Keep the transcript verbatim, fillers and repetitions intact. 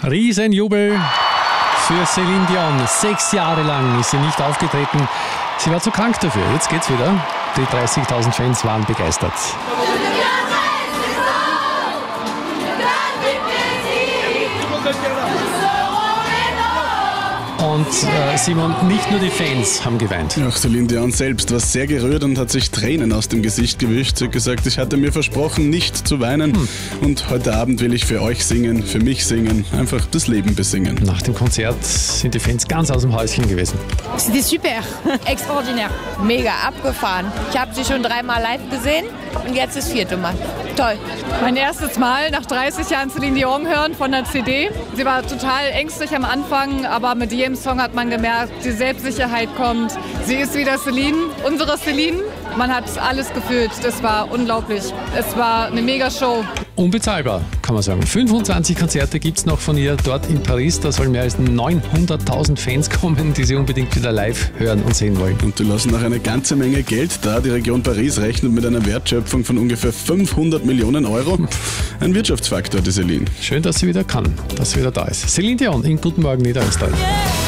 Riesenjubel für Céline Dion. Sechs Jahre lang ist sie nicht aufgetreten. Sie war zu krank dafür. Jetzt geht's wieder. Die dreißigtausend Fans waren begeistert. Und äh, Simon, nicht nur die Fans haben geweint. Auch Céline Dion selbst war sehr gerührt und hat sich Tränen aus dem Gesicht gewischt. Sie hat gesagt, ich hatte mir versprochen, nicht zu weinen. Hm. Und heute Abend will ich für euch singen, für mich singen, einfach das Leben besingen. Nach dem Konzert sind die Fans ganz aus dem Häuschen gewesen. C'était super, extraordinär, mega abgefahren. Ich habe sie schon dreimal live gesehen und jetzt das vierte Mal. Toll. Mein erstes Mal nach dreißig Jahren Céline Dion hören von der C D. Sie war total ängstlich am Anfang, aber mit jedem Song hat man gemerkt, die Selbstsicherheit kommt. Sie ist wieder Céline, unsere Céline. Man hat alles gefühlt. Das war unglaublich. Es war eine Mega-Show. Unbezahlbar, kann man sagen. fünfundzwanzig Konzerte gibt es noch von ihr dort in Paris. Da sollen mehr als neunhunderttausend Fans kommen, die sie unbedingt wieder live hören und sehen wollen. Und die lassen auch eine ganze Menge Geld da. Die Region Paris rechnet mit einer Wertschöpfung von ungefähr fünfhundert Millionen Euro. Ein Wirtschaftsfaktor, die Céline. Schön, dass sie wieder kann, dass sie wieder da ist. Céline Dion in Guten Morgen Niederösterreich.